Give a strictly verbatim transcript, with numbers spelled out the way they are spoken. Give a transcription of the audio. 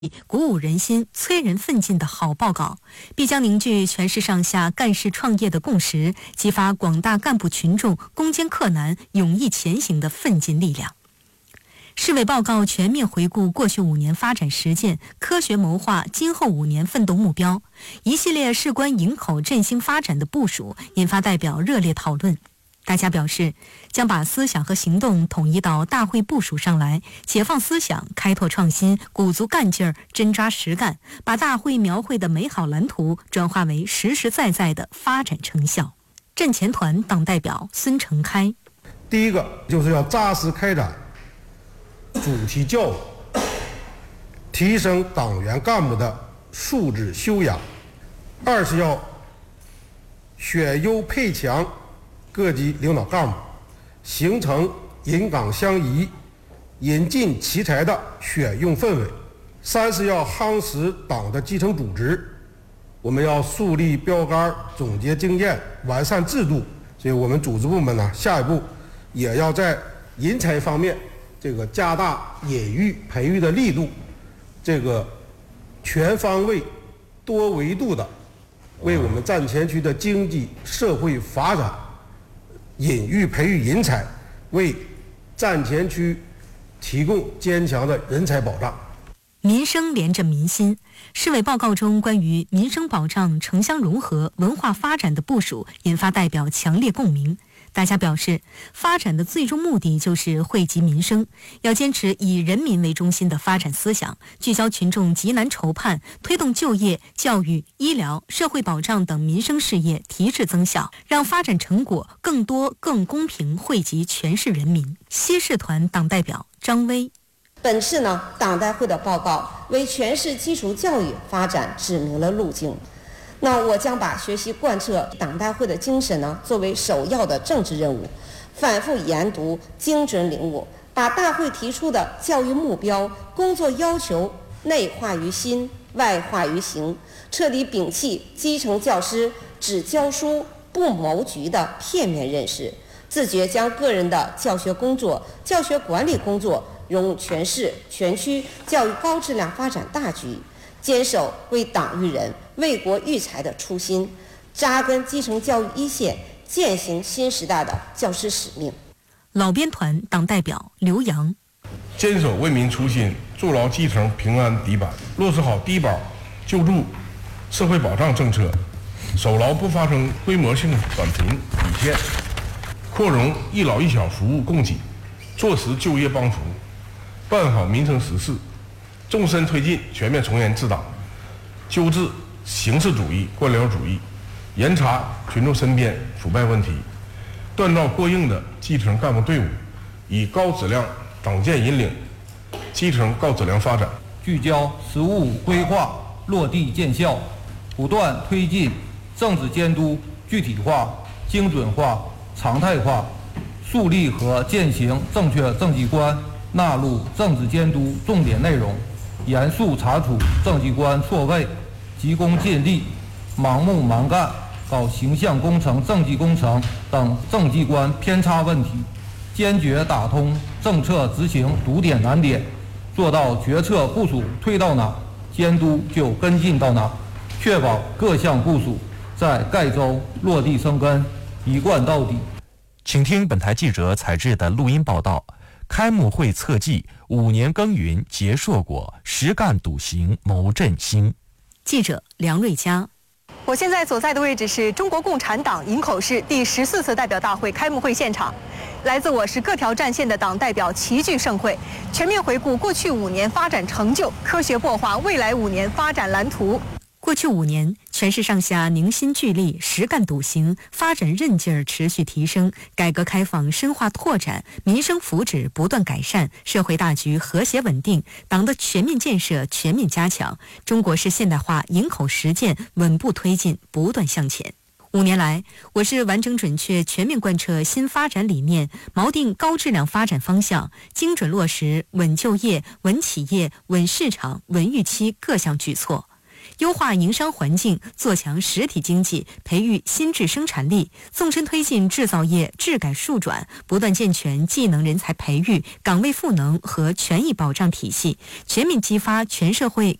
鼓舞人心、催人奋进的好报告，必将凝聚全市上下干事创业的共识，激发广大干部群众攻坚克难、勇毅前行的奋进力量。市委报告全面回顾过去五年发展实践，科学谋划今后五年奋斗目标，一系列事关营口振兴发展的部署，引发代表热烈讨论。大家表示，将把思想和行动统一到大会部署上来，解放思想，开拓创新，鼓足干劲儿，真抓实干，把大会描绘的美好蓝图转化为实实在在的发展成效。镇前团党代表孙成开， 第一个就是要扎实开展主题教育，提升党员干部的素质修养；二是要选优配强各级领导干部，形成引岗相宜、引进奇才的选用氛围；三是要夯实党的基层组织，我们要树立标杆、总结经验、完善制度。所以我们组织部门呢，下一步也要在人才方面这个加大引育培育的力度，这个全方位、多维度的为我们站前区的经济社会发展引育培育人才，为站前区提供坚强的人才保障。 民生连着民心，市委报告中关于民生保障、城乡融合、文化发展的部署引发代表强烈共鸣。大家表示，发展的最终目的就是惠及民生，要坚持以人民为中心的发展思想，聚焦群众急难愁盼，推动就业、教育、医疗、社会保障等民生事业提质增效，让发展成果更多、更公平惠及全市人民。西市团党代表张威， 本次呢，党代会的报告为全市基础教育发展指明了路径。那我将把学习贯彻党代会的精神呢，作为首要的政治任务，反复研读，精准领悟，把大会提出的教育目标、工作要求内化于心、外化于行，彻底摒弃基层教师只教书不谋局的片面认识，自觉将个人的教学工作、教学管理工作融入全市、全区教育高质量发展大局，坚守为党育人、为国育才的初心，扎根基层教育一线，践行新时代的教师使命。 老编团党代表刘洋， 坚守为民初心，筑牢基层平安底板，落实好低保、救助、社会保障政策，守牢不发生规模性短贫底线，扩容一老一小服务供给，做实就业帮扶，办好民生实事，纵深推进全面从严治党，纠治形式主义、官僚主义，严查群众身边腐败问题，锻造过硬的基层干部队伍，以高质量党建引领基层高质量发展， 聚焦实务规划，落地见效，不断推进政治监督具体化、精准化、常态化，树立和践行正确政绩观，纳入政治监督重点内容，严肃查处政绩观错位、急功近利、盲目蛮干、搞形象工程、政绩工程等政绩观偏差问题，坚决打通政策执行堵点难点，做到决策部署推到哪，监督就跟进到哪，确保各项部署在盖州落地生根，一贯到底。 请听本台记者采制的录音报道。开幕会侧记：五年耕耘结硕果，实干笃行谋振兴。 记者梁瑞佳。 我现在所在的位置是中国共产党营口市第十四次代表大会开幕会现场，来自我市各条战线的党代表齐聚盛会，全面回顾过去五年发展成就，科学擘画未来五年发展蓝图。 过去五年，全市上下凝心聚力，实干笃行，发展韧劲儿持续提升，改革开放深化拓展，民生福祉不断改善，社会大局和谐稳定，党的全面建设全面加强，中国式现代化营口实践稳步推进，不断向前。五年来，我市完整准确全面贯彻新发展理念，锚定高质量发展方向，精准落实稳就业、稳企业、稳市场、稳预期各项举措。 优化营商环境，做强实体经济，培育新质生产力，纵深推进制造业质改数转，不断健全技能人才培育、岗位赋能和权益保障体系，全面激发全社会